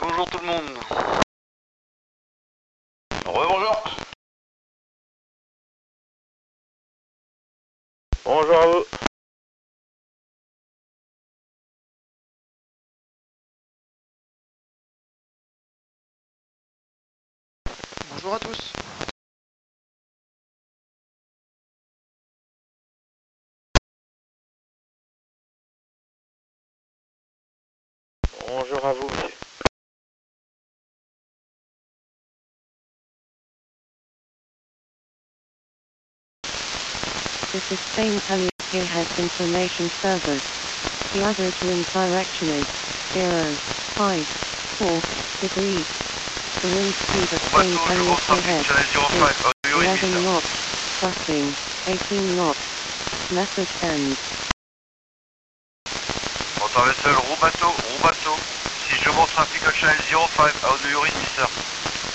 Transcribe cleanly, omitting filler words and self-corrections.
Bonjour tout le monde. Rebonjour. Bonjour à vous. Bonjour à tous. Bonjour à vous, monsieur. This is Spain Taliesin has information service. The average wind direction is 054 degrees. The wind speed of Spain Taliesin head is 11 knots, crossing 18 knots. Message ends. Montant vessel, roue bateau. Si je monte traffic on channel 05 out of your sir.